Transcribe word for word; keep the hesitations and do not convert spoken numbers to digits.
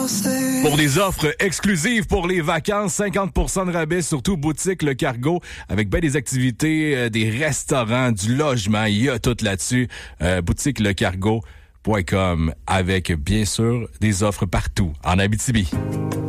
Pour des offres exclusives pour les vacances, cinquante pour cent de rabais, surtout boutique Le Cargo, avec ben des activités, euh, des restaurants, du logement, il y a tout là-dessus. Euh, boutique le cargo point com avec bien sûr des offres partout en Abitibi.